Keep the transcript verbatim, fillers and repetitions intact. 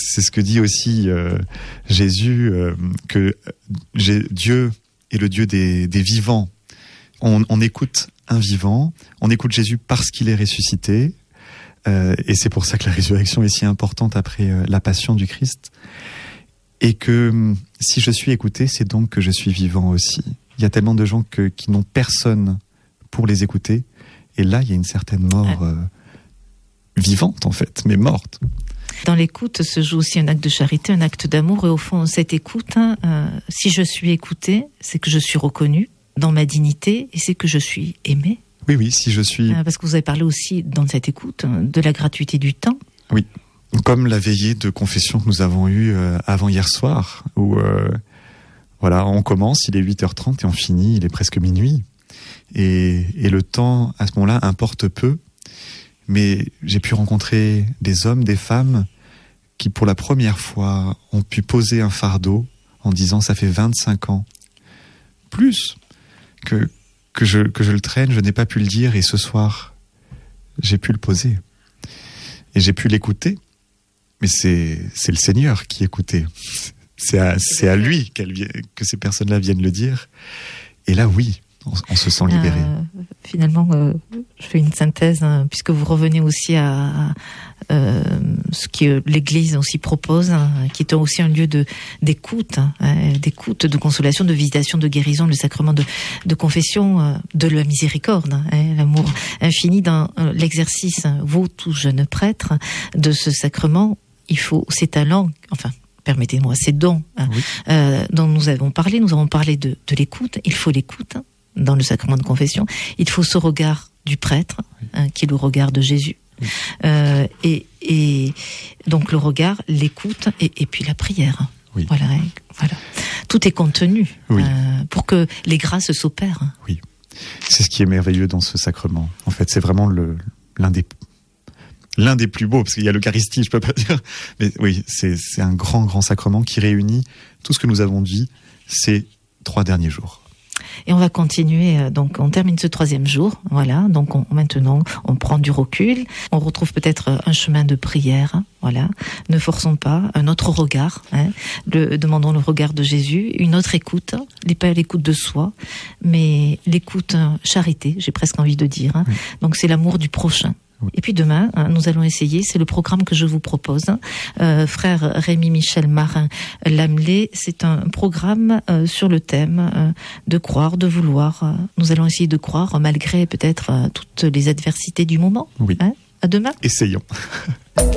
c'est ce que dit aussi euh, Jésus, euh, que j'ai, Dieu est le Dieu des, des vivants. On, on écoute un vivant, on écoute Jésus parce qu'il est ressuscité, euh, et c'est pour ça que la résurrection est si importante après euh, la passion du Christ. Et que si je suis écouté, c'est donc que je suis vivant aussi. Il y a tellement de gens que, qui n'ont personne pour les écouter, et là, il y a une certaine mort euh, vivante en fait, mais morte. Dans l'écoute se joue aussi un acte de charité, un acte d'amour, et au fond, cette écoute, hein, euh, si je suis écouté, c'est que je suis reconnu dans ma dignité, et c'est que je suis aimé. Oui, oui, si je suis... Euh, parce que vous avez parlé aussi, dans cette écoute, de la gratuité du temps. Oui, comme la veillée de confession que nous avons eue euh, avant hier soir, où euh, voilà, on commence, il est huit heures trente, et on finit, il est presque minuit. Et, et le temps, à ce moment-là, importe peu. Mais j'ai pu rencontrer des hommes, des femmes qui, pour la première fois, ont pu poser un fardeau en disant « ça fait vingt-cinq ans, plus, que, que, je, que je le traîne, je n'ai pas pu le dire, et ce soir, j'ai pu le poser. Et j'ai pu l'écouter, mais c'est, c'est le Seigneur qui écoutait. C'est à, c'est à lui qu'elle, que ces personnes-là viennent le dire. Et là, oui. On, on se sent libéré. Euh, finalement, euh, je fais une synthèse, hein, puisque vous revenez aussi à, à euh, ce que l'Église aussi propose, hein, qui est aussi un lieu de d'écoute, hein, d'écoute, de consolation, de visitation, de guérison, le sacrement de, de confession, euh, de la miséricorde, hein, l'amour infini dans euh, l'exercice. Hein, vous, tout jeune prêtre, de ce sacrement, il faut ces talents, enfin. Permettez-moi, ces dons hein, oui. euh, dont nous avons parlé, nous avons parlé de, de l'écoute, il faut l'écoute hein, dans le sacrement de confession, il faut ce regard du prêtre, oui. hein, qui est le regard de Jésus, oui. euh, et, et donc le regard, l'écoute, et, et puis la prière. Oui. Voilà, voilà. Tout est contenu oui. euh, pour que les grâces s'opèrent. Oui, c'est ce qui est merveilleux dans ce sacrement. En fait, c'est vraiment le, l'un des L'un des plus beaux, parce qu'il y a l'Eucharistie, je peux pas dire. Mais oui, c'est, c'est un grand, grand sacrement qui réunit tout ce que nous avons dit ces trois derniers jours. Et on va continuer, donc on termine ce troisième jour, voilà, donc on, maintenant on prend du recul, on retrouve peut-être un chemin de prière, voilà, ne forçons pas, un autre regard, hein, le, demandons le regard de Jésus, une autre écoute, pas l'écoute de soi, mais l'écoute charité, j'ai presque envie de dire, hein, oui. Donc c'est l'amour du prochain. Oui. Et puis demain, hein, nous allons essayer, c'est le programme que je vous propose, euh, frère Rémi Michel Marin Lamelay, c'est un programme euh, sur le thème euh, de croire, de vouloir. Euh, nous allons essayer de croire malgré peut-être euh, toutes les adversités du moment. Oui. Hein. À demain. Essayons.